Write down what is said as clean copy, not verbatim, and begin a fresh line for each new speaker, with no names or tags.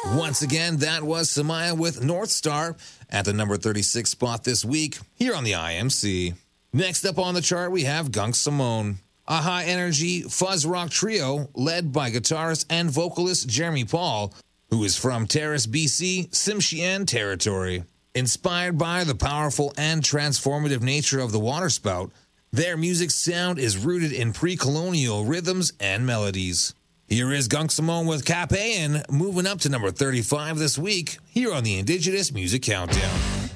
Once again, that was Samaya with North Star at the number 36 spot this week here on the IMC. Next up on the chart, we have Gunk Simone, a high-energy fuzz rock trio led by guitarist and vocalist Jeremy Paul, who is from Terrace, BC, Tsimshian territory. Inspired by the powerful and transformative nature of the waterspout, their music sound is rooted in pre-colonial rhythms and melodies. Here is Gunk Simone with Capaean, moving up to number 35 this week here on the Indigenous Music Countdown.